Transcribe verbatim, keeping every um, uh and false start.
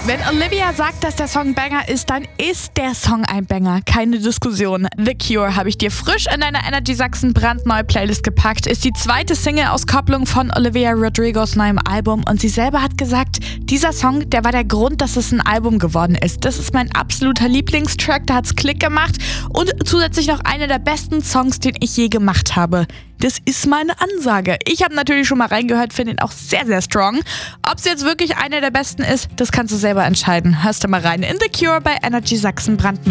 Wenn Olivia sagt, dass der Song ein Banger ist, dann ist der Song ein Banger. Keine Diskussion. The Cure habe ich dir frisch in deiner Energy Sachsen brandneue Playlist gepackt. Ist die zweite Single-Auskopplung von Olivia Rodrigos neuem Album. Und sie selber hat gesagt, dieser Song, der war der Grund, dass es ein Album geworden ist. Das ist mein absoluter Lieblingstrack, da hat's Klick gemacht. Und zusätzlich noch einer der besten Songs, den ich je gemacht habe. Das ist meine Ansage. Ich habe natürlich schon mal reingehört, finde ihn auch sehr, sehr strong. Ob es jetzt wirklich einer der besten ist, das kannst du selber entscheiden. Hörst du mal rein in The Cure bei Energy Sachsen brandneu.